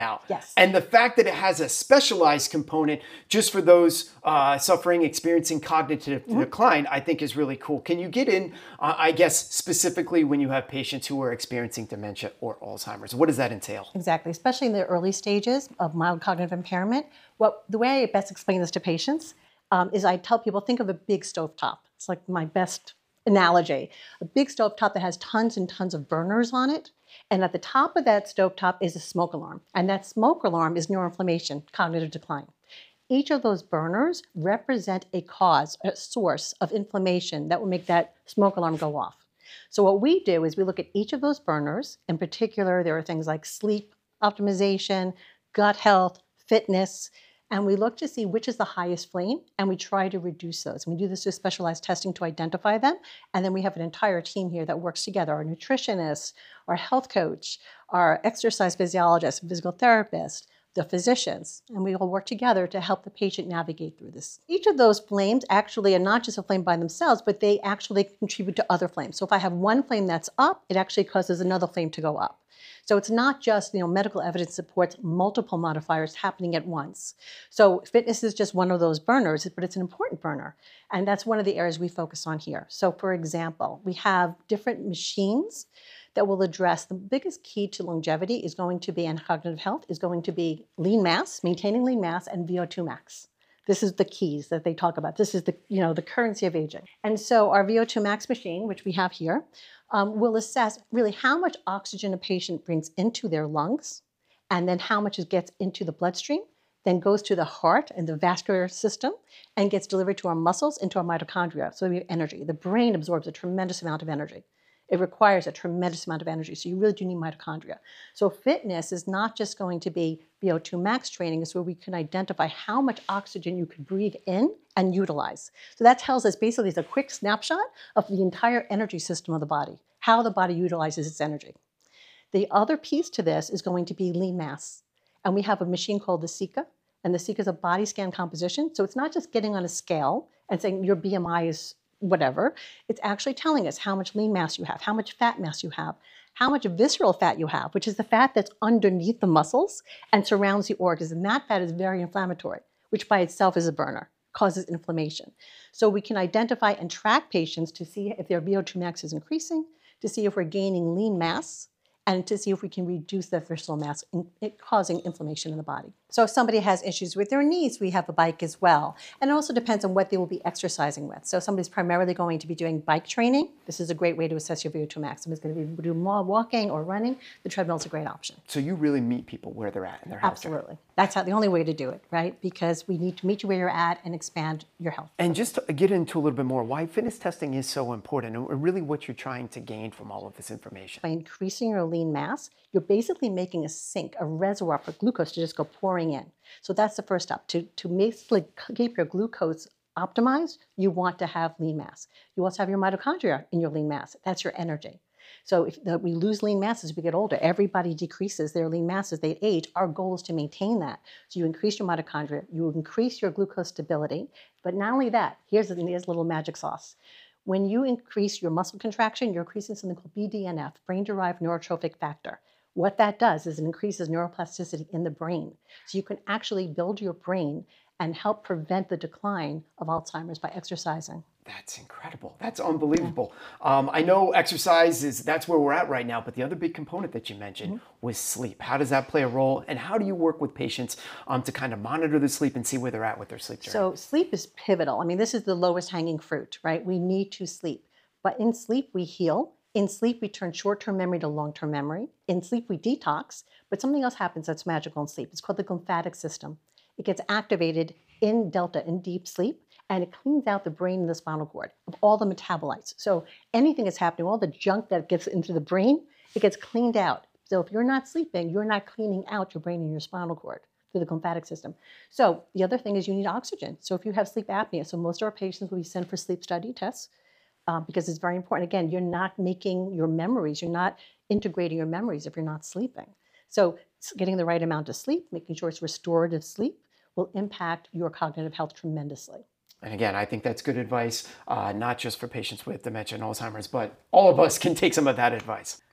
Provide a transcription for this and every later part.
out. Yes. And the fact that it has a specialized component just for those experiencing cognitive decline, I think is really cool. Can you get in, I guess, specifically when you have patients who are experiencing dementia or Alzheimer's? What does that entail? Exactly, especially in the early stages of mild cognitive impairment. The way I best explain this to patients is I tell people, think of a big stovetop. It's like my best analogy. A big stovetop that has tons and tons of burners on it. And at the top of that stovetop is a smoke alarm. And that smoke alarm is neuroinflammation, cognitive decline. Each of those burners represent a cause, a source of inflammation that will make that smoke alarm go off. So what we do is we look at each of those burners. In particular, there are things like sleep optimization, gut health, fitness, and we look to see which is the highest flame, and we try to reduce those. And we do this through specialized testing to identify them, and then we have an entire team here that works together, our nutritionist, our health coach, our exercise physiologist, physical therapist, the physicians, and we all work together to help the patient navigate through this. Each of those flames actually are not just a flame by themselves, but they actually contribute to other flames. So if I have one flame that's up, it actually causes another flame to go up. So it's not just, medical evidence supports multiple modifiers happening at once. So fitness is just one of those burners, but it's an important burner. And that's one of the areas we focus on here. So for example, we have different machines that will address the biggest key to longevity is going to be, and cognitive health, is going to be lean mass, maintaining lean mass, and VO2 max. This is the keys that they talk about. This is the currency of aging. And so our VO2 max machine, which we have here, will assess really how much oxygen a patient brings into their lungs, and then how much it gets into the bloodstream, then goes to the heart and the vascular system, and gets delivered to our muscles, into our mitochondria. So we have energy. The brain absorbs a tremendous amount of energy. It requires a tremendous amount of energy, so you really do need mitochondria. So fitness is not just going to be VO2 max training, it's where we can identify how much oxygen you could breathe in and utilize. So that tells us basically it's a quick snapshot of the entire energy system of the body, how the body utilizes its energy. The other piece to this is going to be lean mass. And we have a machine called the Sika, and the Sika is a body scan composition. So it's not just getting on a scale and saying your BMI is whatever. It's actually telling us how much lean mass you have, how much fat mass you have, how much visceral fat you have, which is the fat that's underneath the muscles and surrounds the organs. And that fat is very inflammatory, which by itself is a burner, causes inflammation. So we can identify and track patients to see if their VO2 max is increasing, to see if we're gaining lean mass, and to see if we can reduce the visceral mass, causing inflammation in the body. So if somebody has issues with their knees, we have a bike as well. And it also depends on what they will be exercising with. So if somebody's primarily going to be doing bike training, this is a great way to assess your VO2 max. Somebody's going to be doing more walking or running, the treadmill is a great option. So you really meet people where they're at in their health. Absolutely. That's the only way to do it, right? Because we need to meet you where you're at and expand your health. And just to get into a little bit more, why fitness testing is so important, and really what you're trying to gain from all of this information. By increasing your lean mass, you're basically making a sink, a reservoir for glucose to just go pouring in. So that's the first step. To basically keep your glucose optimized, you want to have lean mass. You also have your mitochondria in your lean mass. That's your energy. So if we lose lean mass as we get older, everybody decreases their lean mass as they age. Our goal is to maintain that. So you increase your mitochondria, you increase your glucose stability. But not only that, here's a little magic sauce. When you increase your muscle contraction, you're increasing something called BDNF, brain-derived neurotrophic factor. What that does is it increases neuroplasticity in the brain. So you can actually build your brain and help prevent the decline of Alzheimer's by exercising. That's incredible. That's unbelievable. Yeah. I know exercise that's where we're at right now, but the other big component that you mentioned was sleep. How does that play a role? And how do you work with patients to kind of monitor the sleep and see where they're at with their sleep journey? So sleep is pivotal. I mean, this is the lowest hanging fruit, right? We need to sleep. But in sleep, we heal. In sleep, we turn short-term memory to long-term memory. In sleep, we detox. But something else happens that's magical in sleep. It's called the glymphatic system. It gets activated in delta, in deep sleep, and it cleans out the brain and the spinal cord of all the metabolites. So anything that's happening, all the junk that gets into the brain, it gets cleaned out. So if you're not sleeping, you're not cleaning out your brain and your spinal cord through the glymphatic system. So the other thing is you need oxygen. So if you have sleep apnea, so most of our patients will be sent for sleep study tests because it's very important. Again, you're not making your memories, you're not integrating your memories if you're not sleeping. So getting the right amount of sleep, making sure it's restorative sleep, will impact your cognitive health tremendously. And again, I think that's good advice, not just for patients with dementia and Alzheimer's, but all of us can take some of that advice.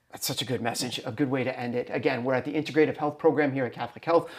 That's such a good message, a good way to end it. Again, we're at the Integrative Health Program here at Catholic Health.